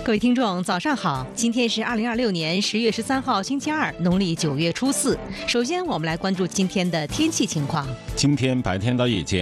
各位听众，早上好！今天是2026年10月13号，星期二，农历9月初4。首先，我们来关注今天的天气情况。 今天白天到夜间